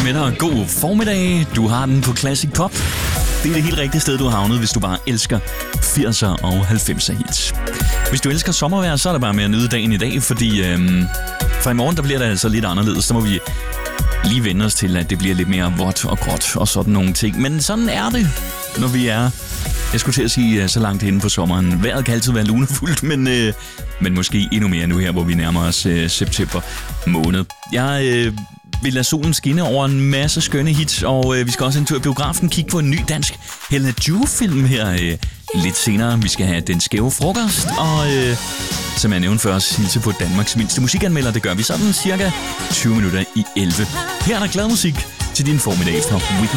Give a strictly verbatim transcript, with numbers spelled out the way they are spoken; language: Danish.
med dig. God formiddag. Du har den på Classic Pop. Det er det helt rigtige sted, du har havnet, hvis du bare elsker firser og halvfemser hits. Hvis du elsker sommervejr, så er det bare med at nyde dagen i dag, fordi øhm, for i morgen der bliver det altså lidt anderledes. Så må vi lige vende os til, at det bliver lidt mere vådt og gråt og sådan nogle ting. Men sådan er det, når vi er, jeg skulle til at sige, så langt inde på sommeren. Vejret kan altid være lunefuldt, men, øh, men måske endnu mere nu her, hvor vi nærmer os øh, september måned. Jeg øh, vil lade solen skinne over en masse skønne hits, og øh, vi skal også en tur i biografen kigge på en ny dansk Helena Jue-film her øh, lidt senere. Vi skal have Den Skæve Frokost, og øh, som jeg nævnte før, hilse på Danmarks mindste musikanmelder. Det gør vi sådan cirka tyve minutter i elleve. Her er der glad musik til din formiddag fra Weekend.